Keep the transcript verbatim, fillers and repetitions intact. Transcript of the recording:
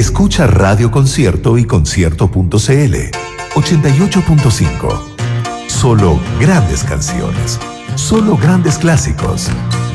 Escucha Radio Concierto y concierto punto cl. ochenta y ocho punto cinco. Solo grandes canciones. Solo grandes clásicos.